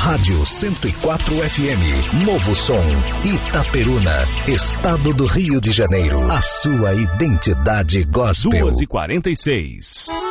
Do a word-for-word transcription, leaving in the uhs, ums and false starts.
Rádio cento e quatro F M, Novo Som, Itaperuna, Estado do Rio de Janeiro. A sua identidade gospel. duas e quarenta e seis.